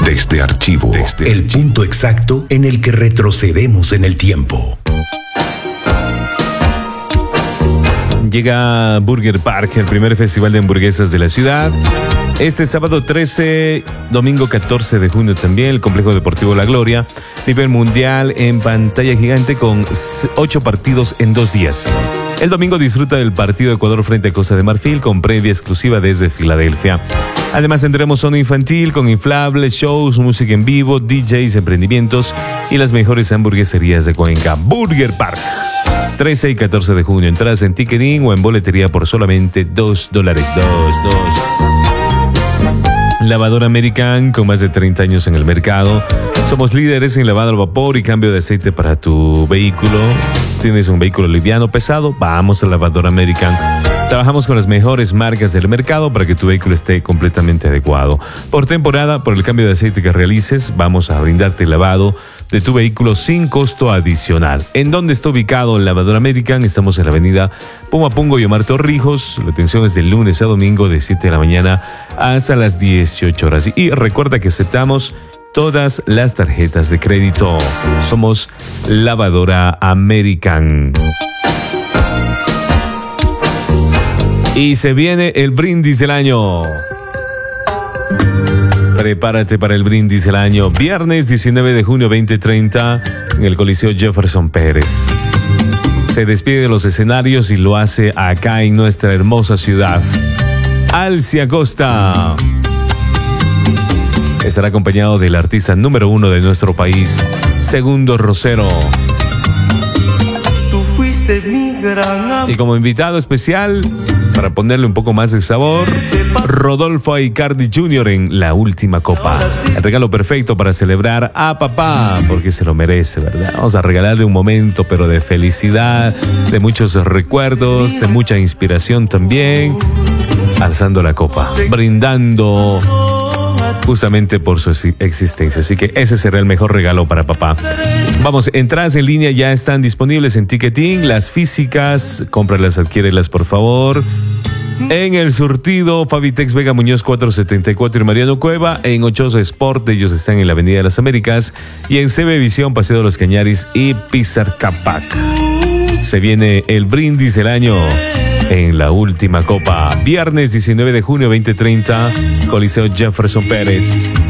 Desde Archivo, el punto exacto en el que retrocedemos en el tiempo. Llega Burger Park, el primer festival de hamburguesas de la ciudad. Este sábado 13, domingo 14 de junio también, el Complejo Deportivo La Gloria. Nivel mundial en pantalla gigante con 8 partidos en 2 días. El domingo disfruta del partido Ecuador frente a Costa de Marfil con previa exclusiva desde Filadelfia. Además tendremos zona infantil con inflables, shows, música en vivo, DJs, emprendimientos y las mejores hamburgueserías de Cuenca. Burger Park. 13 y 14 de junio. Entradas en ticketing o en boletería por solamente $2. Lavadora American, con más de 30 años en el mercado. Somos líderes en lavado al vapor y cambio de aceite para tu vehículo. ¿Tienes un vehículo liviano o pesado? Vamos a Lavadora American. Trabajamos con las mejores marcas del mercado para que tu vehículo esté completamente adecuado. Por temporada, por el cambio de aceite que realices, vamos a brindarte el lavado de tu vehículo sin costo adicional. ¿En dónde está ubicado el Lavador American? Estamos en la avenida Pumapungo y Omar Torrijos. La atención es de lunes a domingo de 7 de la mañana hasta las 18 horas. Y recuerda que aceptamos todas las tarjetas de crédito. Somos Lavadora American. Y se viene el brindis del año. Prepárate para el brindis del año. Viernes 19 de junio 2030 en el Coliseo Jefferson Pérez. Se despide de los escenarios y lo hace acá en nuestra hermosa ciudad. Alcia Costa. Estará acompañado del artista número 1 de nuestro país, Segundo Rosero. Tú fuiste mi gran amor. Y como invitado especial, para ponerle un poco más de sabor, Rodolfo Aicardi Jr. en La Última Copa. El regalo perfecto para celebrar a papá, porque se lo merece, ¿verdad? Vamos a regalarle un momento, pero de felicidad, de muchos recuerdos, de mucha inspiración también, alzando la copa, brindando justamente por su existencia. Así que ese será el mejor regalo para papá. Vamos, entradas en línea ya están disponibles en ticketing. Las físicas, cómpralas, adquiérelas por favor. En el surtido, Fabitex Vega Muñoz 474 y Mariano Cueva. En Ochoa Sport, ellos están en la Avenida de las Américas. Y en CB Visión, Paseo de los Cañaris y Pizarcapac. Se viene el brindis del año en La Última Copa. Viernes 19 de junio 2030, Coliseo Jefferson Pérez.